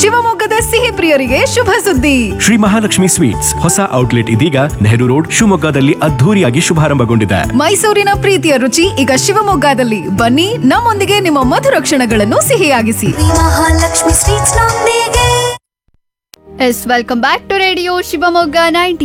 ಶಿವಮೊಗ್ಗದ ಸಿಹಿ ಪ್ರಿಯರಿಗೆ ಶುಭ ಸುದ್ದಿ. ಶ್ರೀ ಮಹಾಲಕ್ಷ್ಮಿ ಸ್ವೀಟ್ಸ್ ಹೊಸ ಔಟ್ಲೆಟ್ ಇದೀಗ ನೆಹರು ರೋಡ್ ಶಿವಮೊಗ್ಗದಲ್ಲಿ ಅದ್ಧೂರಿಯಾಗಿ ಶುಭಾರಂಭಗೊಂಡಿದೆ. ಮೈಸೂರಿನ ಪ್ರೀತಿಯ ರುಚಿ ಈಗ ಶಿವಮೊಗ್ಗದಲ್ಲಿ. ಬನ್ನಿ, ನಮ್ಮೊಂದಿಗೆ ನಿಮ್ಮ ಮಧುರ ಕ್ಷಣಗಳನ್ನು ಸಿಹಿಯಾಗಿಸಿ. ಮಹಾಲಕ್ಷ್ಮಿ ಸ್ವೀಟ್ಸ್ ನೊಂದಿಗೆ. Welcome back to radio Shivamogga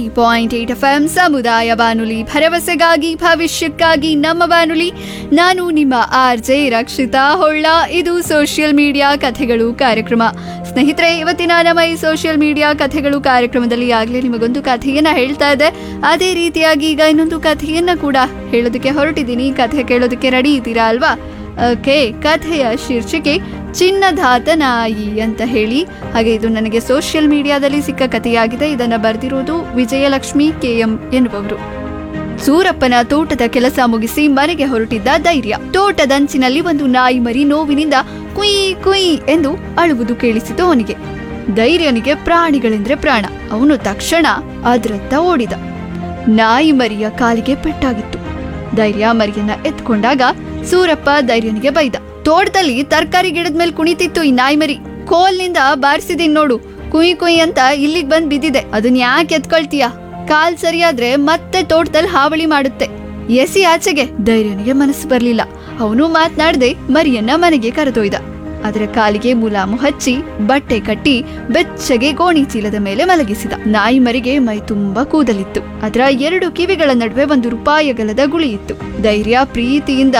90.8 FM ಸಮುದಾಯ ಬಾನುಲಿ, ಭರವಸೆಗಾಗಿ ಭವಿಷ್ಯಕ್ಕಾಗಿ ನಮ್ಮ ಬಾನುಲಿ. ನಾನು ನಿಮ್ಮ RJ ರಕ್ಷಿತಾ ಹೊಳ್ಳ. ಇದು ಸೋಷಿಯಲ್ ಮೀಡಿಯಾ ಕಥೆಗಳು ಕಾರ್ಯಕ್ರಮ. ಸ್ನೇಹಿತರೆ, ಇವತ್ತಿನ ನಮ್ಮ ಈ ಸೋಷಿಯಲ್ ಮೀಡಿಯಾ ಕಥೆಗಳು ಕಾರ್ಯಕ್ರಮದಲ್ಲಿ ಆಗಲೇ ನಿಮಗೊಂದು ಕಥೆಯನ್ನ ಹೇಳ್ತಾ ಇದೆ. ಅದೇ ರೀತಿಯಾಗಿ ಈಗ ಇನ್ನೊಂದು ಕಥೆಯನ್ನ ಕೂಡ ಹೇಳೋದಕ್ಕೆ ಹೊರಟಿದ್ದೀನಿ. ಕಥೆ ಕೇಳೋದಕ್ಕೆ ರೆಡಿ ಇದ್ದೀರಾ ಅಲ್ವಾ? ಓಕೆ, ಕಥೆಯ ಶೀರ್ಷಿಕೆ ಚಿನ್ನದಾತ ನಾಯಿ ಅಂತ ಹೇಳಿ. ಹಾಗೆ ಇದು ನನಗೆ ಸೋಷಿಯಲ್ ಮೀಡಿಯಾದಲ್ಲಿ ಸಿಕ್ಕ ಕಥೆಯಾಗಿದೆ. ಇದನ್ನ ಬರೆದಿರೋದು ವಿಜಯಲಕ್ಷ್ಮಿ KM ಎನ್ನುವವರು. ಸೂರಪ್ಪನ ತೋಟದ ಕೆಲಸ ಮುಗಿಸಿ ಮನೆಗೆ ಹೊರಟಿದ್ದ ಧೈರ್ಯ. ತೋಟದಂಚಿನಲ್ಲಿ ಒಂದು ನಾಯಿ ಮರಿ ನೋವಿನಿಂದ ಕುಯ್ ಕುಯ್ ಎಂದು ಅಳುವುದು ಕೇಳಿಸಿತು ಅವನಿಗೆ. ಧೈರ್ಯನಿಗೆ ಪ್ರಾಣಿಗಳೆಂದ್ರೆ ಪ್ರಾಣ. ಅವನು ತಕ್ಷಣ ಅದರತ್ತ ಓಡಿದ. ನಾಯಿ ಮರಿಯ ಕಾಲಿಗೆ ಪೆಟ್ಟಾಗಿತ್ತು. ಧೈರ್ಯ ಮರಿಯನ್ನ ಎತ್ಕೊಂಡಾಗ ಸೂರಪ್ಪ ಧೈರ್ಯನಿಗೆ ಬೈದ. ತೋಟದಲ್ಲಿ ತರಕಾರಿ ಗಿಡದ ಮೇಲೆ ಕುಣಿತಿತ್ತು ಈ ನಾಯಿ ಮರಿ. ಕೋಲ್ನಿಂದ ಬಾರಿಸಿದೀನಿ ನೋಡು, ಕುಯ್ ಕುಯ್ ಅಂತ ಇಲ್ಲಿಗೆ ಬಂದ್ ಬಿದ್ದಿದೆ. ಅದನ್ನ ಯಾಕೆ ಎತ್ಕೊಳ್ತೀಯ? ಕಾಲ್ ಸರಿಯಾದ್ರೆ ಮತ್ತೆ ತೋಟದಲ್ಲಿ ಹಾವಳಿ ಮಾಡುತ್ತೆ. ಎಸಿ ಆಚೆಗೆ. ಧೈರ್ಯನಿಗೆ ಮನಸ್ಸು ಬರ್ಲಿಲ್ಲ. ಅವನು ಮಾತನಾಡದೆ ಮರಿಯನ್ನ ಮನೆಗೆ ಕರೆದೊಯ್ದ. ಅದರ ಕಾಲಿಗೆ ಮುಲಾಮು ಹಚ್ಚಿ ಬಟ್ಟೆ ಕಟ್ಟಿ ಬೆಚ್ಚಗೆ ಗೋಣಿ ಚೀಲದ ಮೇಲೆ ಮಲಗಿಸಿದ. ನಾಯಿ ಮರಿಗೆ ಮೈ ತುಂಬಾ ಕೂದಲಿತ್ತು. ಅದರ 2 ಕಿವಿಗಳ ನಡುವೆ 1 ರೂಪಾಯಿ ಅಗಲದ ಗುಳಿ ಇತ್ತು. ಧೈರ್ಯ ಪ್ರೀತಿಯಿಂದ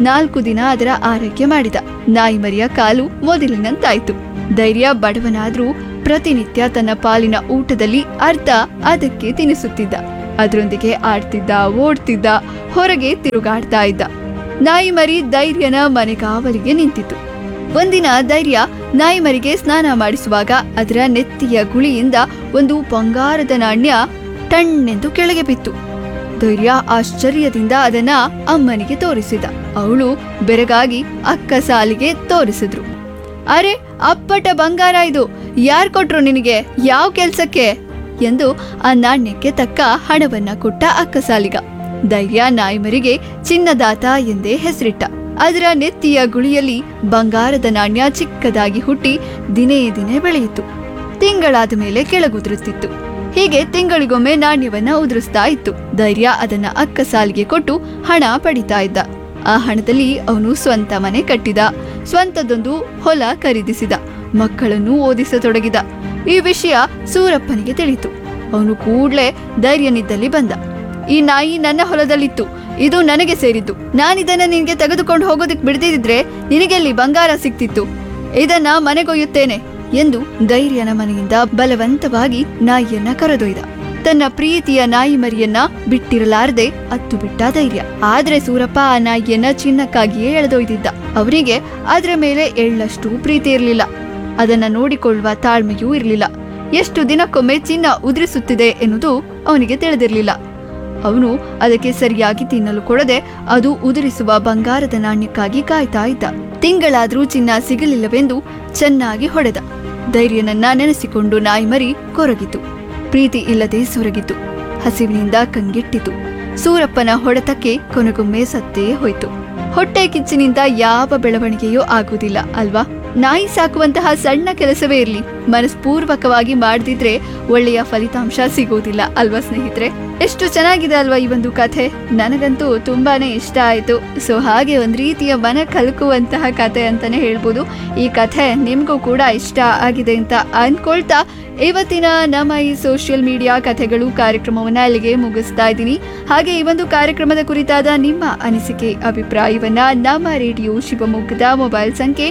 4 ದಿನ ಅದರ ಆರೈಕೆ ಮಾಡಿದ. ನಾಯಿ ಮರಿಯ ಕಾಲು ಮೊದಲಿನಂತಾಯ್ತು. ಧೈರ್ಯ ಬಡವನಾದ್ರೂ ಪ್ರತಿನಿತ್ಯ ತನ್ನ ಪಾಲಿನ ಊಟದಲ್ಲಿ ಅರ್ಧ ಅದಕ್ಕೆ ತಿನ್ನಿಸುತ್ತಿದ್ದ. ಅದರೊಂದಿಗೆ ಆಡ್ತಿದ್ದ, ಓಡ್ತಿದ್ದ, ಹೊರಗೆ ತಿರುಗಾಡ್ತಾ ಇದ್ದ. ನಾಯಿ ಮರಿ ಧೈರ್ಯನ ಮನೆಗಾವಲಿಗೆ ನಿಂತಿತು. ಒಂದಿನ ಧೈರ್ಯ ನಾಯಿ ಮರಿಗೆ ಸ್ನಾನ ಮಾಡಿಸುವಾಗ ಅದರ ನೆತ್ತಿಯ ಗುಳಿಯಿಂದ ಒಂದು ಬಂಗಾರದ ನಾಣ್ಯ ಟಣ್ಣೆಂದು ಕೆಳಗೆ ಬಿತ್ತು. ಧೈರ್ಯ ಆಶ್ಚರ್ಯದಿಂದ ಅದನ್ನ ಅಮ್ಮನಿಗೆ ತೋರಿಸಿದ. ಅವಳು ಬೆರಗಾಗಿ ಅಕ್ಕ ಸಾಲಿಗೆ ತೋರಿಸಿದ್ರು. ಅರೆ, ಅಪ್ಪಟ ಬಂಗಾರ ಇದು. ಯಾರ್ ಕೊಟ್ರು ನಿನಗೆ? ಯಾವ ಕೆಲ್ಸಕ್ಕೆ? ಎಂದು ಆ ನಾಣ್ಯಕ್ಕೆ ತಕ್ಕ ಹಣವನ್ನ ಕೊಟ್ಟ ಅಕ್ಕ ಸಾಲಿಗ. ಧೈರ್ಯ ನಾಯಿ ಮರಿಗೆ ಚಿನ್ನದಾತ ಎಂದೇ ಹೆಸರಿಟ್ಟ. ಅದರ ನೆತ್ತಿಯ ಗುಳಿಯಲ್ಲಿ ಬಂಗಾರದ ನಾಣ್ಯ ಚಿಕ್ಕದಾಗಿ ಹುಟ್ಟಿ ದಿನೇ ದಿನೇ ಬೆಳೆಯಿತು. ತಿಂಗಳಾದ ಮೇಲೆ ಕೆಳಗುದುರುತ್ತಿತ್ತು. ಹೀಗೆ ತಿಂಗಳಿಗೊಮ್ಮೆ ನಾಣ್ಯವನ್ನ ಉದುರಿಸ್ತಾ ಇತ್ತು. ಧೈರ್ಯ ಅದನ್ನ ಅಕ್ಕ ಸಾಲಿಗೆ ಕೊಟ್ಟು ಹಣ ಪಡಿತಾ ಇದ್ದ. ಆ ಹಣದಲ್ಲಿ ಅವನು ಸ್ವಂತ ಮನೆ ಕಟ್ಟಿದ. ಸ್ವಂತದೊಂದು ಹೊಲ ಖರೀದಿಸಿದ. ಮಕ್ಕಳನ್ನು ಓದಿಸತೊಡಗಿದ. ಈ ವಿಷಯ ಸೂರಪ್ಪನಿಗೆ ತಿಳಿಯಿತು. ಅವನು ಕೂಡ್ಲೆ ಧೈರ್ಯನಿದ್ದಲ್ಲಿ ಬಂದ. ಈ ನಾಯಿ ನನ್ನ ಹೊಲದಲ್ಲಿತ್ತು. ಇದು ನನಗೆ ಸೇರಿದ್ದು. ನಾನಿದನ್ನ ನಿನಗೆ ತೆಗೆದುಕೊಂಡು ಹೋಗೋದಕ್ಕೆ ಬಿಡದಿದ್ರೆ ನಿನಗೆಲ್ಲಿ ಬಂಗಾರ ಸಿಕ್ತಿತ್ತು. ಇದನ್ನ ಮನೆಗೊಯ್ಯುತ್ತೇನೆ ಎಂದು ಧೈರ್ಯನ ಮನೆಯಿಂದ ಬಲವಂತವಾಗಿ ನಾಯಿಯನ್ನ ಕರೆದೊಯ್ದ. ತನ್ನ ಪ್ರೀತಿಯ ನಾಯಿ ಮರಿಯನ್ನ ಬಿಟ್ಟಿರಲಾರದೆ ಅತ್ತು ಬಿಟ್ಟ ಧೈರ್ಯ. ಆದ್ರೆ ಸೂರಪ್ಪ ಆ ನಾಯಿಯನ್ನ ಚಿನ್ನಕ್ಕಾಗಿಯೇ ಎಳೆದೊಯ್ದಿದ್ದ. ಅವನಿಗೆ ಅದರ ಮೇಲೆ ಎಳ್ಳಷ್ಟು ಪ್ರೀತಿ ಇರಲಿಲ್ಲ. ಅದನ್ನ ನೋಡಿಕೊಳ್ಳುವ ತಾಳ್ಮೆಯೂ ಇರಲಿಲ್ಲ. ಎಷ್ಟು ದಿನಕ್ಕೊಮ್ಮೆ ಚಿನ್ನ ಉದುರಿಸುತ್ತಿದೆ ಎನ್ನುವುದು ಅವನಿಗೆ ತಿಳಿದಿರಲಿಲ್ಲ. ಅವನು ಅದಕ್ಕೆ ಸರಿಯಾಗಿ ತಿನ್ನಲು ಕೊಡದೆ ಅದು ಉದುರಿಸುವ ಬಂಗಾರದ ನಾಣ್ಯಕ್ಕಾಗಿ ಕಾಯ್ತಾ ಇದ್ದ. ತಿಂಗಳಾದ್ರೂ ಚಿನ್ನ ಸಿಗಲಿಲ್ಲವೆಂದು ಚೆನ್ನಾಗಿ ಹೊಡೆದ. ಧೈರ್ಯನನ್ನ ನೆನೆಸಿಕೊಂಡು ನಾಯಿ ಮರಿ ಕೊರಗಿತು. ಪ್ರೀತಿ ಇಲ್ಲದೆ ಸೊರಗಿತು. ಹಸಿವಿನಿಂದ ಕಂಗೆಟ್ಟಿತು. ಸೂರಪ್ಪನ ಹೊಡೆತಕ್ಕೆ ಕೊನೆಗೊಮ್ಮೆ ಸತ್ತೇ ಹೋಯ್ತು. ಹೊಟ್ಟೆ ಕಿಚ್ಚಿನಿಂದ ಯಾವ ಬೆಳವಣಿಗೆಯೂ ಆಗುವುದಿಲ್ಲ ಅಲ್ವಾ? ನಾಯಿ ಸಾಕುವಂತಹ ಸಣ್ಣ ಕೆಲಸವೇ ಇರಲಿ, ಮನಸ್ಪೂರ್ವಕವಾಗಿ ಮಾಡದಿದ್ರೆ ಒಳ್ಳೆಯ ಫಲಿತಾಂಶ ಸಿಗೋದಿಲ್ಲ ಅಲ್ವಾ ಸ್ನೇಹಿತರೆ? ಎಷ್ಟು ಚೆನ್ನಾಗಿದೆ ಅಲ್ವಾ ಈ ಒಂದು ಕಥೆ? ನನಗಂತೂ ತುಂಬಾನೇ ಇಷ್ಟ ಆಯ್ತು. ಸೊ ಹಾಗೆ ಒಂದ್ ರೀತಿಯ ಮನ ಕಲಕುವಂತಹ ಕಥೆ ಅಂತಾನೆ ಹೇಳ್ಬೋದು. ಈ ಕಥೆ ನಿಮ್ಗೂ ಕೂಡ ಇಷ್ಟ ಆಗಿದೆ ಅಂತ ಅನ್ಕೊಳ್ತಾ ಇವತ್ತಿನ ನಮ್ಮ ಈ ಸೋಷಿಯಲ್ ಮೀಡಿಯಾ ಕಥೆಗಳು ಕಾರ್ಯಕ್ರಮವನ್ನ ಅಲ್ಲಿಗೆ ಮುಗಿಸ್ತಾ ಇದ್ದೀನಿ. ಹಾಗೆ ಈ ಒಂದು ಕಾರ್ಯಕ್ರಮದ ಕುರಿತಾದ ನಿಮ್ಮ ಅನಿಸಿಕೆ ಅಭಿಪ್ರಾಯವನ್ನ ನಮ್ಮ ರೇಡಿಯೋ ಶಿವಮೊಗ್ಗದ ಮೊಬೈಲ್ ಸಂಖ್ಯೆ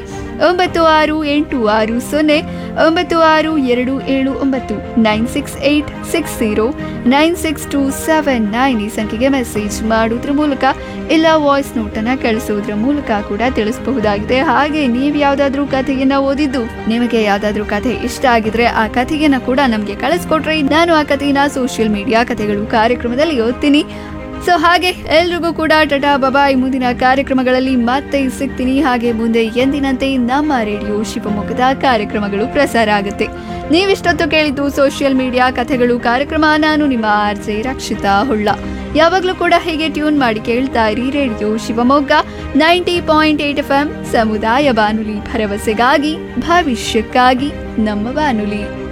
9662799627 968609627 ಈ ಸಂಖ್ಯೆಗೆ ಮೆಸೇಜ್ ಮಾಡೋದ್ರ ಮೂಲಕ ಇಲ್ಲ ವಾಯ್ಸ್ ನೋಟನ್ನ ಕಳಿಸೋದ್ರ ಮೂಲಕ ಕೂಡ ತಿಳಿಸಬಹುದಾಗಿದೆ. ಹಾಗೆ ನೀವು ಯಾವ್ದಾದ್ರು ಕಥೆಯನ್ನ ಓದಿದ್ದು ನಿಮಗೆ ಯಾವ್ದಾದ್ರು ಕಥೆ ಇಷ್ಟ ಆಗಿದ್ರೆ ಆ ಕಥೆಯನ್ನ ಕೂಡ ನಮ್ಗೆ ಕಳಿಸ್ಕೊಟ್ರೆ ನಾನು ಆ ಕಥೆಯನ್ನ ಸೋಷಿಯಲ್ ಮೀಡಿಯಾ ಕಥೆಗಳು ಕಾರ್ಯಕ್ರಮದಲ್ಲಿ ಓದ್ತೀನಿ. ಸೊ ಹಾಗೆ ಎಲ್ರಿಗೂ ಕೂಡ ಟಾಟಾ ಬಾಯ್. ಮುಂದಿನ ಕಾರ್ಯಕ್ರಮಗಳಲ್ಲಿ ಮತ್ತೆ ಸಿಗ್ತೀನಿ. ಹಾಗೆ ಮುಂದೆ ಎಂದಿನಂತೆ ನಮ್ಮ ರೇಡಿಯೋ ಶಿವಮೊಗ್ಗದ ಕಾರ್ಯಕ್ರಮಗಳು ಪ್ರಸಾರ ಆಗುತ್ತೆ. ನೀವಿಷ್ಟೊತ್ತು ಕೇಳಿದ್ದು ಸೋಷಿಯಲ್ ಮೀಡಿಯಾ ಕಥೆಗಳು ಕಾರ್ಯಕ್ರಮ. ನಾನು ನಿಮ್ಮ RJ ರಕ್ಷಿತಾ ಹೊಳ್ಳ. ಯಾವಾಗಲೂ ಕೂಡ ಹೀಗೆ ಟ್ಯೂನ್ ಮಾಡಿ ಕೇಳ್ತಾ ಇರಿ ರೇಡಿಯೋ ಶಿವಮೊಗ್ಗ 90.8 FM ಸಮುದಾಯ ಬಾನುಲಿ, ಭರವಸೆಗಾಗಿ ಭವಿಷ್ಯಕ್ಕಾಗಿ ನಮ್ಮ ಬಾನುಲಿ.